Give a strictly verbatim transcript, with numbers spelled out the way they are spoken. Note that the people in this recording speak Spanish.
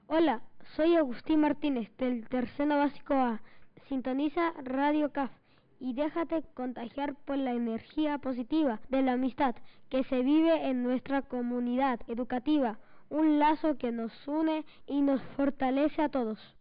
Hola, soy Agustín Martínez del Tercero Básico A. Sintoniza Radio C A F y déjate contagiar por la energía positiva de la amistad que se vive en nuestra comunidad educativa, un lazo que nos une y nos fortalece a todos.